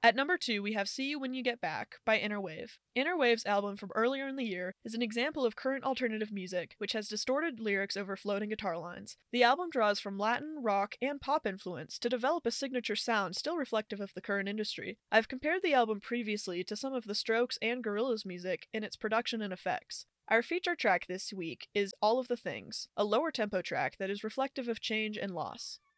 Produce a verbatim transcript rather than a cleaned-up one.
At number two, we have See You When You Get Back by Innerwave. Innerwave's album from earlier in the year is an example of current alternative music, which has distorted lyrics over floating guitar lines. The album draws from Latin, rock, and pop influence to develop a signature sound still reflective of the current industry. I've compared the album previously to some of the Strokes and Gorillaz music in its production and effects. Our feature track this week is All of the Things, a lower tempo track that is reflective of change and loss.